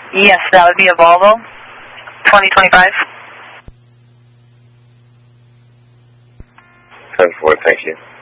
Yes, that would be a Volvo, 2025. 10-4, thank you.